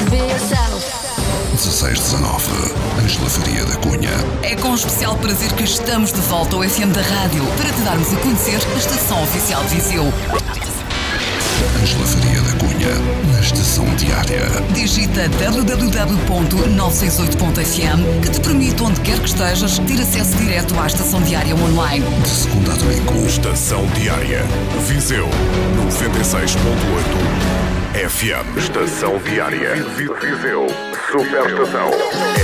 Be yourself. 1619, Ângela Faria da Cunha. É com especial prazer que estamos de volta ao FM da Rádio para te darmos a conhecer a estação oficial de Viseu. Ângela Faria da Cunha, na estação diária. Digita www.968.fm que te permite, onde quer que estejas, ter acesso direto à estação diária online. De segunda a domingo. Estação Diária. Viseu 96.8 FM. Estação Diária. Viseu. Superestação.